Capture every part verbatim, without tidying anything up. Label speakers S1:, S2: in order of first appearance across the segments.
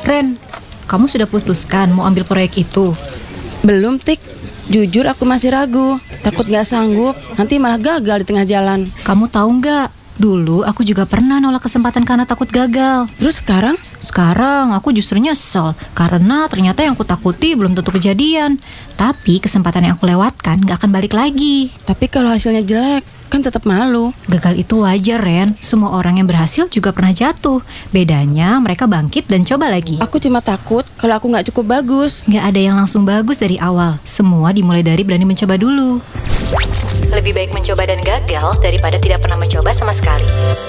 S1: Ren, kamu sudah putuskan mau ambil proyek itu?
S2: Belum, Tik. Jujur aku masih ragu. Takut gak sanggup, nanti malah gagal di tengah jalan.
S1: Kamu tahu nggak? Dulu aku juga pernah nolak kesempatan karena takut gagal.
S2: Terus sekarang?
S1: Sekarang aku justru nyesel karena ternyata yang kutakuti belum tentu kejadian. Tapi kesempatan yang aku lewatkan gak akan balik lagi.
S2: Tapi kalau hasilnya jelek, kan tetap malu.
S1: Gagal itu wajar, Ren. Semua orang yang berhasil juga pernah jatuh. Bedanya mereka bangkit dan coba lagi.
S2: Aku cuma takut kalau aku gak cukup bagus.
S1: Gak ada yang langsung bagus dari awal. Semua dimulai dari berani mencoba dulu. Lebih baik mencoba dan gagal daripada tidak pernah mencoba sama sekali.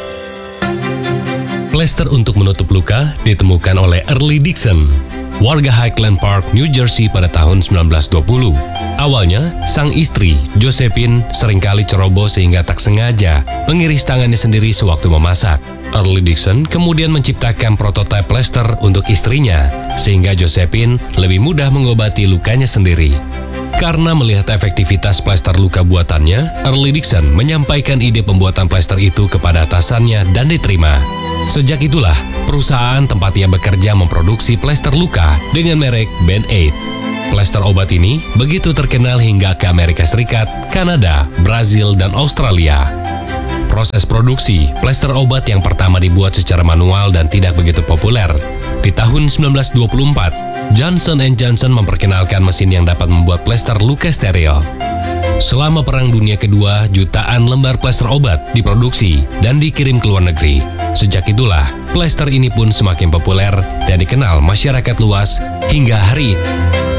S3: Plester untuk menutup luka ditemukan oleh Early Dixon, warga Highland Park, New Jersey pada tahun sembilan belas dua puluh. Awalnya, sang istri, Josephine, seringkali ceroboh sehingga tak sengaja mengiris tangannya sendiri sewaktu memasak. Early Dixon kemudian menciptakan prototipe plester untuk istrinya, sehingga Josephine lebih mudah mengobati lukanya sendiri. Karena melihat efektivitas plester luka buatannya, Early Dixon menyampaikan ide pembuatan plester itu kepada atasannya dan diterima. Sejak itulah, perusahaan tempat ia bekerja memproduksi plester luka dengan merek Band-Aid. Plester obat ini begitu terkenal hingga ke Amerika Serikat, Kanada, Brazil, dan Australia. Proses produksi plester obat yang pertama dibuat secara manual dan tidak begitu populer. Di tahun sembilan belas dua puluh empat, Johnson and Johnson memperkenalkan mesin yang dapat membuat plester luka steril. Selama Perang Dunia Kedua, jutaan lembar plester obat diproduksi dan dikirim ke luar negeri. Sejak itulah, plester ini pun semakin populer dan dikenal masyarakat luas hingga hari ini.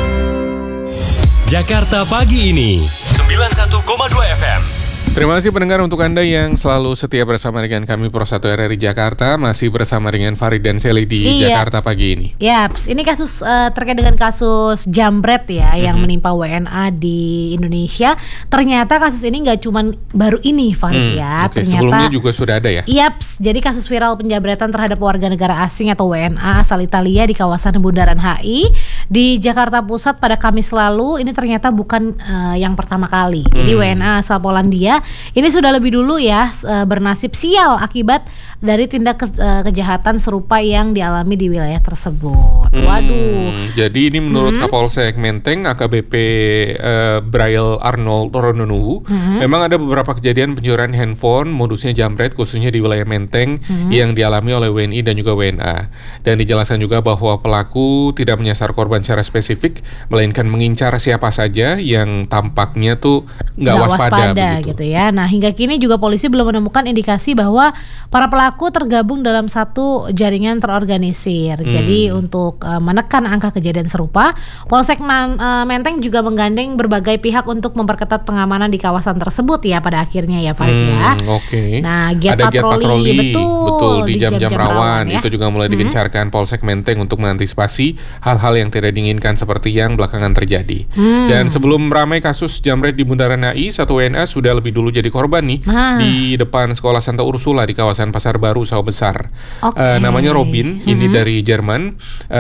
S3: Jakarta Pagi ini, sembilan puluh satu koma dua F M.
S4: Terima kasih pendengar untuk Anda yang selalu setia bersama dengan kami Pro satu R R I Jakarta. Masih bersama dengan Farid dan Sally di iya. Jakarta Pagi ini.
S5: Yaps, ini kasus uh, terkait dengan kasus jambret ya mm-hmm. yang menimpa W N A di Indonesia. Ternyata kasus ini nggak cuma baru ini Farid mm, ya.
S4: Okay.
S5: Ternyata
S4: sebelumnya juga sudah ada ya.
S5: Yaps, jadi kasus viral penjambretan terhadap warga negara asing atau W N A asal Italia di kawasan Bundaran H I di Jakarta Pusat pada Kamis lalu. Ini ternyata bukan uh, yang pertama kali. Jadi mm. W N A asal Polandia ini sudah lebih dulu ya bernasib sial akibat dari tindak ke- kejahatan serupa yang dialami di wilayah tersebut.
S4: Hmm,
S5: Waduh.
S4: Jadi ini menurut
S5: hmm.
S4: Kapolsek Menteng A K B P uh, Braille Arnold Torononuhu, hmm. memang ada beberapa kejadian pencurian handphone modusnya jambret khususnya di wilayah Menteng hmm. yang dialami oleh W N I dan juga W N A. Dan dijelaskan juga bahwa pelaku tidak menyasar korban secara spesifik, melainkan mengincar siapa saja yang tampaknya tuh nggak waspada, waspada
S5: gitu ya. Nah, hingga kini juga polisi belum menemukan indikasi bahwa para pelaku tergabung dalam satu jaringan terorganisir. Hmm. Jadi untuk uh, menekan angka kejadian serupa, Polsek Man, uh, Menteng juga menggandeng berbagai pihak untuk memperketat pengamanan di kawasan tersebut ya pada akhirnya ya Farid hmm, ya.
S4: Oke. Okay.
S5: Nah, giat
S4: ada
S5: patroli,
S4: giat patroli
S5: betul,
S4: betul di jam-jam rawan,
S5: rawan ya.
S4: Itu juga mulai digencarkan hmm. Polsek Menteng untuk mengantisipasi hal-hal yang tidak diinginkan seperti yang belakangan terjadi. Hmm. Dan sebelum ramai kasus jambret di Bundaran H I, satu W N A sudah lebih dulu jadi korban nih ah. di depan sekolah Santa Ursula di kawasan Pasar Baru Sawah Besar. Okay. Uh, namanya Robin, mm-hmm. ini dari Jerman.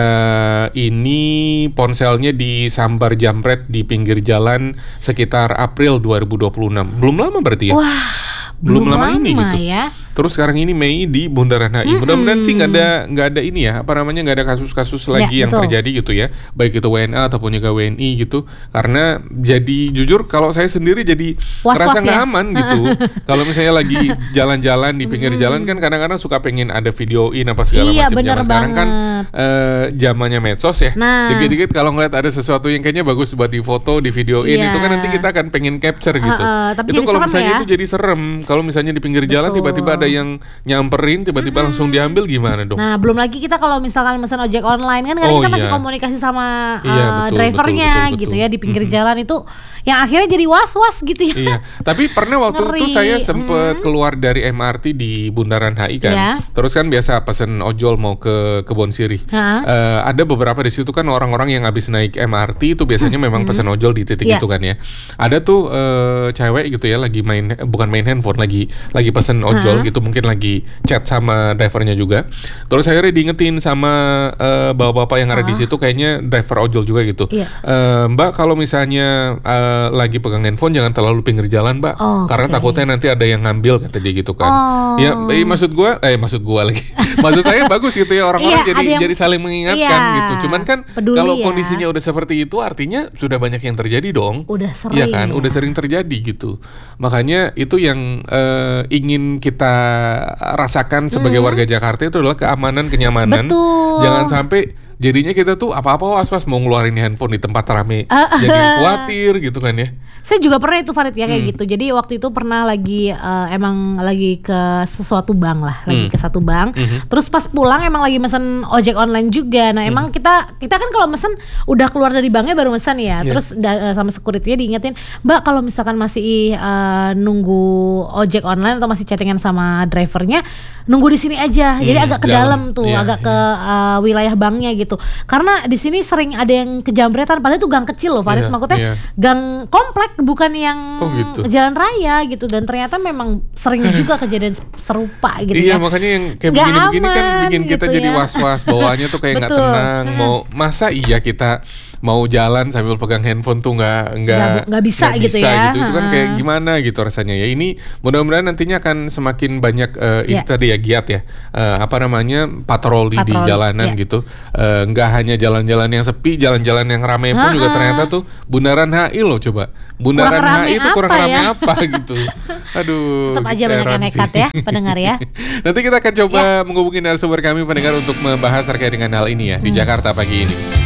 S4: Uh, ini ponselnya disambar jambret di pinggir jalan sekitar April dua ribu dua puluh enam. Belum lama berarti ya?
S5: Wah,
S4: belum, belum lama, lama ini gitu.
S5: Ya.
S4: Terus sekarang ini Mei di Bundaran H I. Mm-hmm. Mudah-mudahan sih nggak ada nggak ada ini ya, apa namanya nggak ada kasus-kasus lagi ya, yang betul. terjadi gitu ya, baik itu W N A ataupun juga W N I gitu. Karena jadi jujur kalau saya sendiri jadi ngerasa nggak ya? aman gitu. Kalau misalnya lagi jalan-jalan di pinggir mm-hmm. jalan kan kadang-kadang suka pengen ada videoin apa segala
S5: iya,
S4: macam. Jalan sekarang kan uh, zamannya medsos ya.
S5: Nah.
S4: Dikit-dikit kalau ngeliat ada sesuatu yang kayaknya bagus buat di foto, di videoin yeah. itu kan nanti kita akan pengen capture gitu. Uh, uh,
S5: tapi
S4: itu kalau misalnya
S5: ya?
S4: itu jadi serem. Kalau misalnya di pinggir Betul. jalan tiba-tiba ada yang nyamperin tiba-tiba hmm. langsung diambil gimana dong?
S5: Nah belum lagi kita kalau misalkan pesan ojek online kan kadang oh, kita iya. masih komunikasi sama uh,
S4: iya, betul,
S5: drivernya
S4: betul, betul,
S5: gitu
S4: betul.
S5: ya di pinggir
S4: mm-hmm.
S5: jalan itu yang akhirnya jadi was-was gitu ya.
S4: Iya. Tapi pernah waktu
S5: Ngeri.
S4: itu saya sempet mm-hmm. keluar dari M R T di Bundaran H I kan. Yeah. Terus kan biasa pesen ojol mau ke Kebon Sirih. Uh-huh. Uh, ada beberapa di situ kan orang-orang yang habis naik M R T itu biasanya mm-hmm. memang pesen ojol di titik yeah. itu kan ya. Ada tuh uh, cewek gitu ya lagi main bukan main handphone lagi lagi pesen ojol gitu, mungkin lagi chat sama drivernya juga. Terus akhirnya diingetin sama uh, bapak-bapak yang ada di situ, kayaknya driver ojol juga gitu.
S5: Iya.
S4: Uh, Mbak kalau misalnya uh, lagi pegang handphone jangan terlalu pinggir jalan, Mbak,
S5: Oh,
S4: karena
S5: oke.
S4: takutnya nanti ada yang ngambil, kata dia gitu kan.
S5: Oh.
S4: Ya, eh, maksud gua, eh maksud gua lagi, maksud saya bagus gitu ya, orang-orang
S5: Iya,
S4: jadi
S5: ada yang-
S4: jadi saling mengingatkan
S5: Iya,
S4: gitu. Cuman kan
S5: peduli
S4: kalau
S5: ya.
S4: kondisinya udah seperti itu, artinya sudah banyak yang terjadi dong.
S5: Udah sering
S4: Iya kan,
S5: ya.
S4: udah sering terjadi gitu. Makanya itu yang eh, ingin kita rasakan sebagai warga Jakarta itu adalah keamanan, kenyamanan.
S5: Betul.
S4: Jangan sampai jadinya kita tuh apa-apa was-was mau ngeluarin handphone di tempat rame,
S5: Ah,
S4: jadi khawatir gitu kan ya.
S5: Saya juga pernah itu Farid ya kayak
S4: Hmm.
S5: gitu. Jadi waktu itu pernah lagi eh, emang lagi ke sesuatu bank lah, lagi
S4: Hmm.
S5: ke satu bank.
S4: Mhm.
S5: Terus pas pulang emang lagi mesen ojek online juga. Nah, emang kita kita kan kalau mesen udah keluar dari banknya baru mesen ya.
S4: Iya.
S5: Terus da- eh, sama security-nya diingetin, "Mbak, kalau misalkan masih eh, nunggu ojek online atau masih chattingan sama drivernya, nunggu di sini aja." Jadi
S4: Hmm,
S5: agak ke
S4: jalan.
S5: dalam tuh,
S4: Iya,
S5: agak ke eh, wilayah banknya gitu. Karena di sini sering ada yang kejambretan, padahal itu gang kecil loh, Farid.
S4: Iya,
S5: Maksudnya
S4: iya.
S5: gang komplek, bukan yang
S4: Oh, gitu.
S5: jalan raya gitu. Dan ternyata memang sering juga kejadian serupa gitu
S4: Iya,
S5: ya.
S4: makanya yang kayak
S5: Nggak
S4: begini-begini kan
S5: aman
S4: bikin kita
S5: gitu
S4: jadi
S5: ya.
S4: was-was, bawaannya tuh kayak nggak
S5: Betul.
S4: tenang.
S5: Mm-mm.
S4: Mau masa iya kita mau jalan sambil pegang handphone tuh nggak nggak
S5: Nggak- nggak bisa
S4: nggak
S5: gitu ya.
S4: gitu. Itu kan kayak
S5: Ha-ha.
S4: gimana gitu rasanya ya. Ini mudah-mudahan nantinya akan semakin banyak eh, itu
S5: Iya.
S4: tadi ya, giat ya. Eh, apa namanya, patroli, di
S5: Patroli,
S4: jalanan
S5: iya.
S4: gitu. Eh, nggak hanya jalan-jalan yang sepi, jalan-jalan yang ramai pun juga
S5: Ha-ha.
S4: ternyata tuh Bundaran H I loh, coba. Bundaran
S5: Kurang
S4: H I
S5: rame
S4: itu kurang
S5: apa
S4: rame
S5: ya?
S4: apa gitu. Aduh.
S5: Tetap aja banyak yang
S4: heran
S5: nekat
S4: sih.
S5: ya, pendengar ya.
S4: Nanti kita akan coba menghubungi narasumber kami pendengar untuk membahas terkait dengan hal ini ya di Jakarta pagi ini.